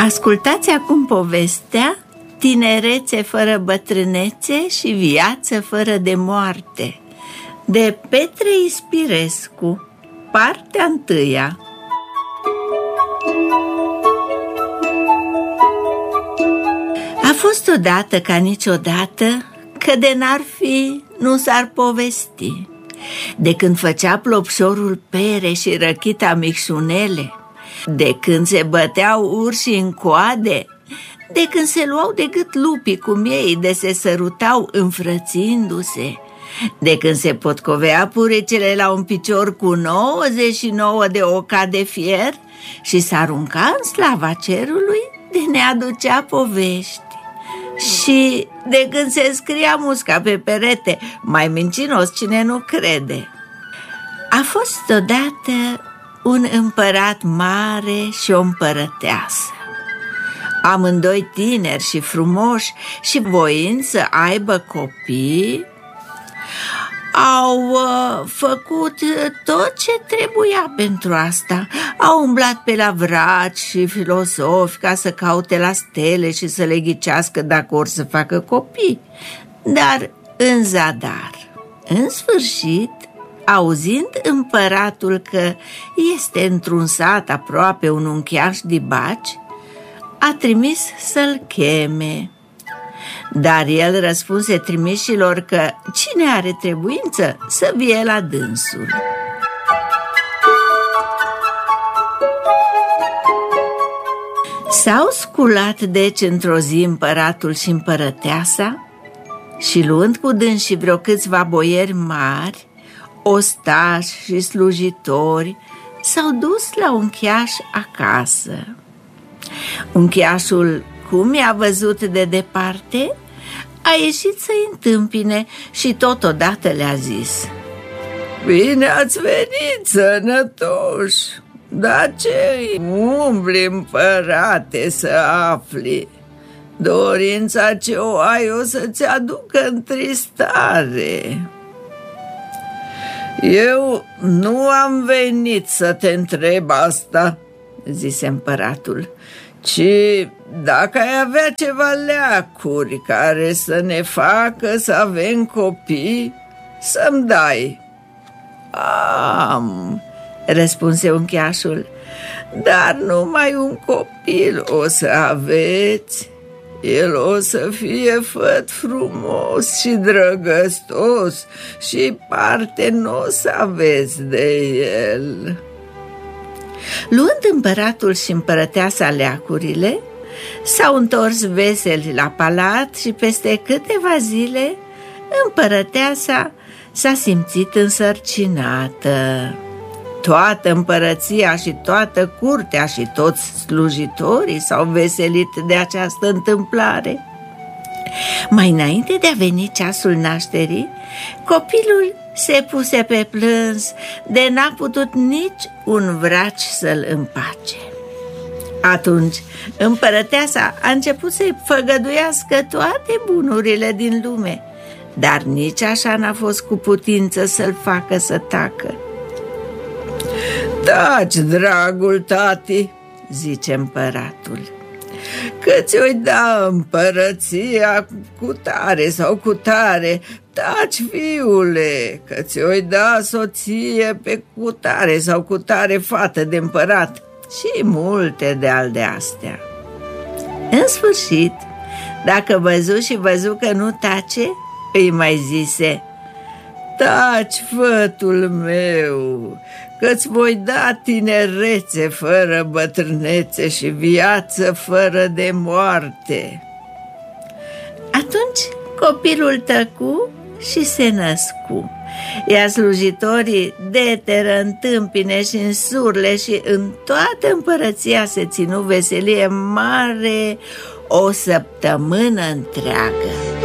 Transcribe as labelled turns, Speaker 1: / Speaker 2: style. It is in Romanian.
Speaker 1: Ascultați acum povestea Tinerețe fără bătrânețe și viață fără de moarte, de Petre Ispirescu, partea 1. A fost odată ca niciodată, că de n-ar fi, nu s-ar povesti. De când făcea plopșorul pere și răchita micșunele, de când se băteau urșii în coade, de când se luau de gât lupii cu miei, de se sărutau înfrățindu-se, de când se potcovea puricele la un picior cu 99 de oca de fier și s-arunca în slava cerului, de ne aducea povești. Și de când se scria musca pe perete, mai mincinos cine nu crede. A fost odată un împărat mare și o împărăteasă, amândoi tineri și frumoși și voind să aibă copii, au făcut tot ce trebuia pentru asta. Au umblat pe la vraci și filosofi ca să caute la stele și să le ghicească dacă or să facă copii, dar în zadar. În sfârșit, auzind împăratul că este într-un sat aproape un uncheaș dibaci, a trimis să-l cheme. Dar el răspunse trimișilor că cine are trebuință să vie la dânsul. S-au sculat deci într-o zi împăratul și împărăteasa și, luând cu dânsi vreo câțiva boieri mari, ostași și slujitori, s-au dus la uncheaș acasă. Uncheașul, cum i-a văzut de departe, a ieșit să-i întâmpine și totodată le-a zis: "Bine ați venit, sănătoși! Dar ce umbli, împărate, să afli? Dorința ce o ai o să-ți aducă întristare. Eu nu am venit să te întreb asta," zise împăratul, "ci dacă ai avea ceva leacuri care să ne facă să avem copii, să-mi dai." "Am," răspunse uncheașul, "dar numai un copil o să aveți. El o să fie făt frumos și drăgăstos și parte nu o să aveți de el." Luând împăratul și împărăteasa leacurile, s-au întors veseli la palat și peste câteva zile împărăteasa s-a simțit însărcinată. Toată împărăția și toată curtea și toți slujitorii s-au veselit de această întâmplare. Mai înainte de a veni ceasul nașterii, copilul se puse pe plâns de n-a putut nici un vraci să-l împace. Atunci împărăteasa a început să-i făgăduiască toate bunurile din lume, dar nici așa n-a fost cu putință să-l facă să tacă. "Taci, dragul tati," zice împăratul, "că ți-o-i da împărăția cu tare sau cu tare. Taci, fiule, că ți-o-i da soție pe cu tare sau cu tare fată de împărat." Și multe de astea. În sfârșit, dacă văzu că nu tace, îi mai zise: "Taci, fătul meu, că-ți voi da tinerețe fără bătrânețe și viață fără de moarte." Atunci copilul tăcu și se născu, iar slujitorii deteră în tâmpine și în surle și în toată împărăția se ținu veselie mare o săptămână întreagă.